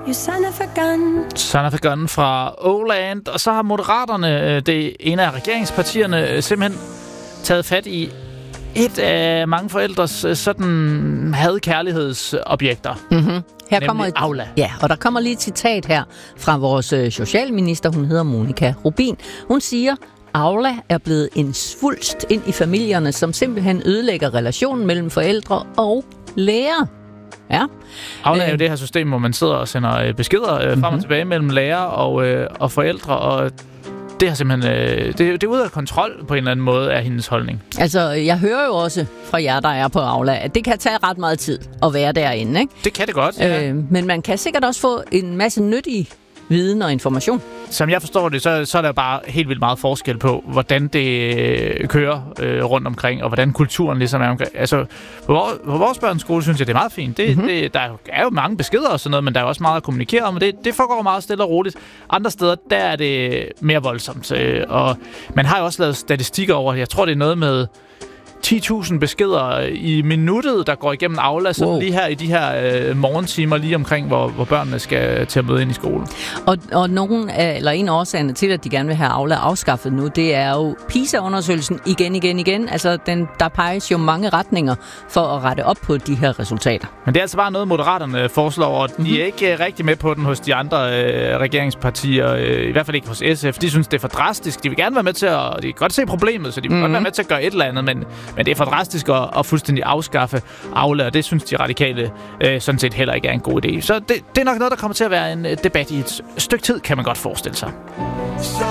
you son of a gun. Son of a gun fra Åland. Og så har Moderaterne, det ene af regeringspartierne, simpelthen taget fat i et af mange forældres sådan hadkærlighedsobjekter. Mm-hmm. Her kommer Aula. Ja, og der kommer lige et citat her fra vores socialminister. Hun hedder Monica Rubin. Hun siger, Aula er blevet en svulst ind i familierne, som simpelthen ødelægger relationen mellem forældre og lærere. Ja. Aula er jo det her system, hvor man sidder og sender beskeder frem og tilbage mellem lærere og forældre, og det har simpelthen det er ude af kontrol på en eller anden måde af hendes holdning. Altså, jeg hører jo også fra jer, der er på Aula, at det kan tage ret meget tid at være derinde, ikke? Det kan det godt, ja. Men man kan sikkert også få en masse nyttig viden og information. Som jeg forstår det, så er der bare helt vildt meget forskel på, hvordan det kører rundt omkring, og hvordan kulturen ligesom er omkring. Altså, på vores børns skole synes jeg, det er meget fint. Der er jo mange beskeder og sådan noget, men der er også meget at kommunikere om, og det foregår meget stille og roligt. Andre steder, der er det mere voldsomt. Og man har jo også lavet statistikker over, jeg tror, det er noget med 10.000 beskeder i minuttet, der går igennem Aula, så lige her i de her morgentimer, lige omkring, hvor børnene skal til at møde ind i skole. Og en af årsagerne til, at de gerne vil have Aula afskaffet nu, det er jo PISA-undersøgelsen igen. Altså, der peges jo mange retninger for at rette op på de her resultater. Men det er altså bare noget, Moderaterne foreslår, og de er ikke rigtig med på den hos de andre regeringspartier, i hvert fald ikke hos SF. De synes, det er for drastisk. De vil gerne være med til de kan godt se problemet, så de vil godt være med til at gøre et eller andet, men det er for drastisk at fuldstændig afskaffe Aula, og det synes de radikale sådan set heller ikke er en god idé. Så det er nok noget, der kommer til at være en debat i et stykke tid, kan man godt forestille sig. Son